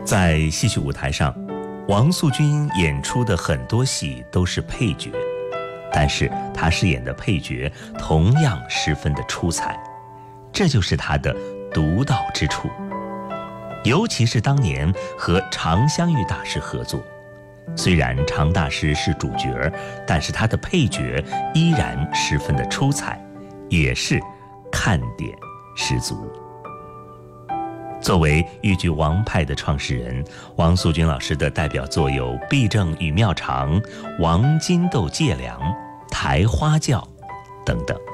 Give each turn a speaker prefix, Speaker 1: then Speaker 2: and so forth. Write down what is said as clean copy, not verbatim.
Speaker 1: 在戏曲舞台上，王素君演出的很多戏都是配角，但是她饰演的配角同样十分的出彩，这就是她的独到之处。尤其是当年和常香玉大师合作，虽然常大师是主角，但是他的配角依然十分的出彩，也是看点十足。作为豫剧王派的创始人，王素君老师的代表作有《避正与妙长》《王金斗借粮》《抬花轿》等等。